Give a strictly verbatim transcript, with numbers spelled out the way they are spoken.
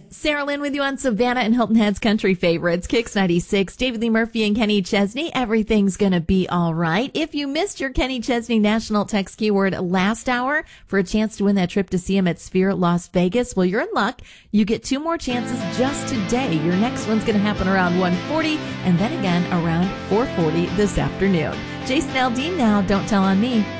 Sarah Lynn with you on Savannah and Hilton Head's Country Favorites, Kicks ninety-six. David Lee Murphy and Kenny Chesney. Everything's going to be all right. If you missed your Kenny Chesney National Text Keyword last hour for a chance to win that trip to see him at Sphere Las Vegas, well, you're in luck. You get two more chances just today. Your next one's going to happen around one forty and then again around four forty this afternoon. Jason Aldean now, Don't Tell on Me.